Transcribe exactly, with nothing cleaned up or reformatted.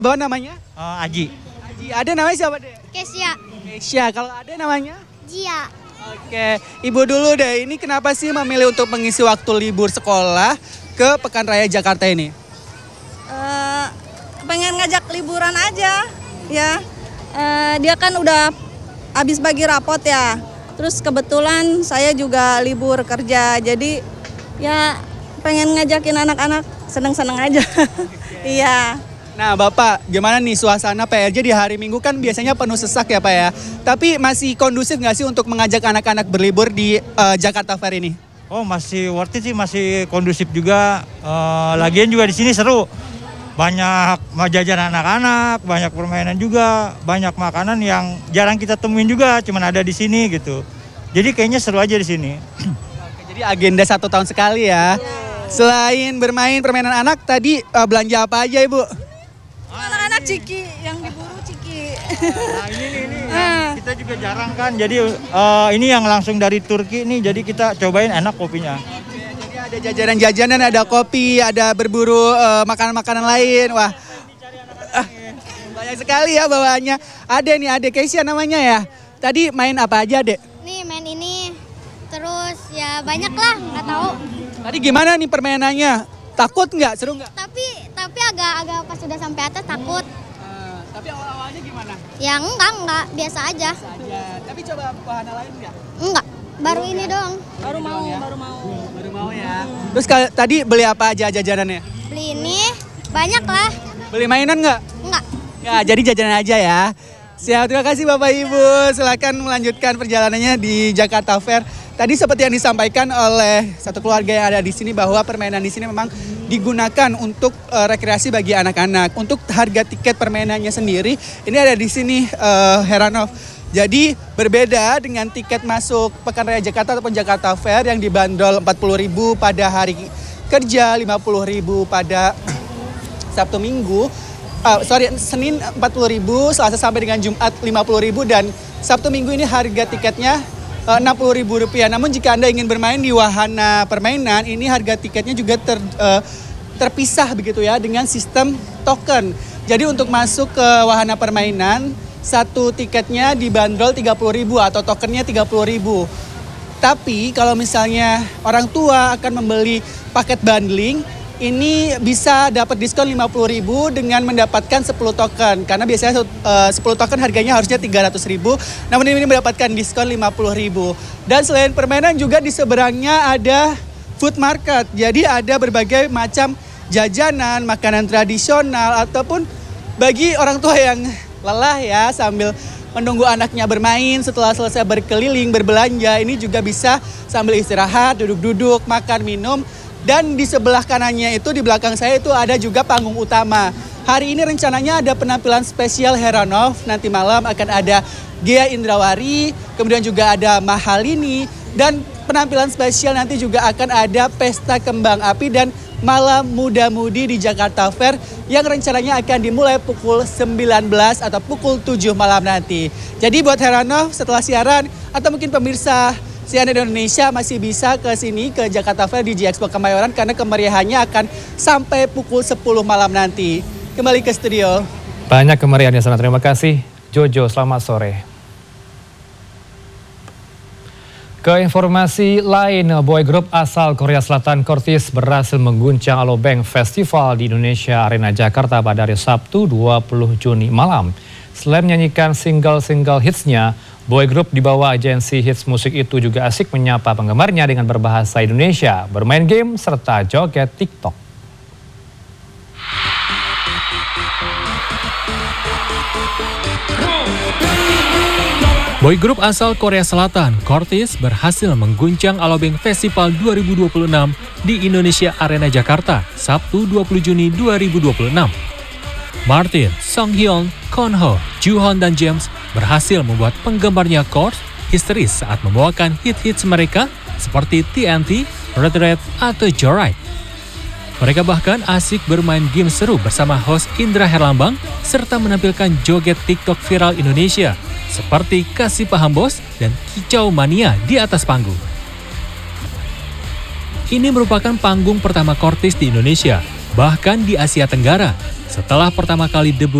Bawa namanya? Uh, Aji. Aji. Ade namanya siapa deh? Kesia. Kesia. Kalau Ade namanya? Jia. Oke, Ibu dulu deh. Ini kenapa sih memilih untuk mengisi waktu libur sekolah ke Pekan Raya Jakarta ini? Uh, pengen ngajak liburan aja, ya. Uh, dia kan udah habis bagi rapot ya. Terus kebetulan saya juga libur kerja, jadi ya pengen ngajakin anak-anak seneng-seneng aja. Iya. Nah Bapak, gimana nih suasana P R J di hari Minggu kan biasanya penuh sesak ya Pak ya. Tapi masih kondusif nggak sih untuk mengajak anak-anak berlibur di uh, Jakarta Fair ini? Oh masih worth it sih, masih kondusif juga. Uh, lagian juga di sini seru. Banyak jajan anak-anak, banyak permainan juga, banyak makanan yang jarang kita temuin juga, cuman ada di sini gitu. Jadi kayaknya seru aja di sini. Oke, jadi agenda satu tahun sekali ya. Selain bermain permainan anak, tadi uh, belanja apa aja Ibu? Anak-anak ciki, yang diburu ciki. Nah ini nih, ini yang kita juga jarang kan, jadi uh, ini yang langsung dari Turki nih, jadi kita cobain enak kopinya. Jadi ada jajanan-jajanan, ada kopi, ada berburu uh, makanan-makanan lain, wah uh, banyak sekali ya bawaannya. Ada nih, ada Kesia namanya ya. Tadi main apa aja Dek? Nih main ini. Terus ya banyak lah, nggak tahu. Tadi gimana nih permainannya? Takut nggak? Seru nggak? Tapi tapi agak-agak pas sudah sampai atas takut. Uh, tapi awal-awalnya gimana? Ya enggak, enggak. Biasa aja. Saja. Tapi coba wahana lain nggak? Enggak. Baru ini doang. Baru mau, ya? baru mau. Baru mau ya. Terus kal- tadi beli apa aja jajanannya? Beli ini banyak lah. Beli mainan nggak? Enggak. Ya, jadi jajanan aja ya. Siap, terima kasih Bapak Ibu. Silakan melanjutkan perjalanannya di Jakarta Fair. Tadi seperti yang disampaikan oleh satu keluarga yang ada di sini bahwa permainan di sini memang digunakan untuk uh, rekreasi bagi anak-anak. Untuk harga tiket permainannya sendiri, ini ada di sini uh, Heranov. Jadi berbeda dengan tiket masuk Pekan Raya Jakarta ataupun Jakarta Fair yang dibanderol empat puluh ribu pada hari kerja, lima puluh ribu pada Sabtu Minggu. Uh, sorry, Senin empat puluh ribu, Selasa sampai dengan Jumat lima puluh ribu, dan Sabtu Minggu ini harga tiketnya uh, enam puluh ribu rupiah. Namun jika Anda ingin bermain di wahana permainan, ini harga tiketnya juga ter, uh, terpisah begitu ya dengan sistem token. Jadi untuk masuk ke wahana permainan, satu tiketnya dibanderol tiga puluh ribu atau tokennya tiga puluh ribu. Tapi kalau misalnya orang tua akan membeli paket bundling, ini bisa dapat diskon lima puluh ribu dengan mendapatkan sepuluh token. Karena biasanya uh, sepuluh token harganya harusnya tiga ratus ribu. Namun ini mendapatkan diskon lima puluh ribu. Dan selain permainan juga di seberangnya ada food market. Jadi ada berbagai macam jajanan, makanan tradisional, ataupun bagi orang tua yang lelah ya sambil menunggu anaknya bermain setelah selesai berkeliling, berbelanja. Ini juga bisa sambil istirahat, duduk-duduk, makan, minum. Dan di sebelah kanannya itu, di belakang saya itu ada juga panggung utama. Hari ini rencananya ada penampilan spesial Heranov. Nanti malam akan ada Ghea Indrawari, kemudian juga ada Mahalini. Dan penampilan spesial nanti juga akan ada pesta kembang api dan malam muda-mudi di Jakarta Fair yang rencananya akan dimulai pukul sembilan belas atau pukul tujuh malam nanti. Jadi buat Heranov setelah siaran atau mungkin pemirsa C N N Indonesia masih bisa ke sini ke Jakarta Fair di G Expo Kemayoran karena kemeriahannya akan sampai pukul sepuluh malam nanti. Kembali ke studio. Banyak kemeriahan ya sana. Terima kasih Jojo, selamat sore. Ke informasi lain, boy group asal Korea Selatan Kortis berhasil mengguncang Alobank Festival di Indonesia Arena Jakarta pada hari Sabtu dua puluh Juni malam. Selain menyanyikan single-single hitsnya, boy group di bawah agensi hits musik itu juga asik menyapa penggemarnya dengan berbahasa Indonesia, bermain game, serta joget TikTok. Boy group asal Korea Selatan, Kortis, berhasil mengguncang Alobank Festival dua ribu dua puluh enam di Indonesia Arena Jakarta, Sabtu dua puluh Juni dua ribu dua puluh enam. Martin, Songhyun, Konho, Juhon, dan James berhasil membuat penggemarnya Kortis histeris saat membawakan hit-hits mereka seperti T N T, Red Red, atau Joyride. Mereka bahkan asik bermain game seru bersama host Indra Herlambang serta menampilkan joget TikTok viral Indonesia seperti Kasih Paham Bos dan Kicau Mania di atas panggung. Ini merupakan panggung pertama Kortis di Indonesia, bahkan di Asia Tenggara. Setelah pertama kali debut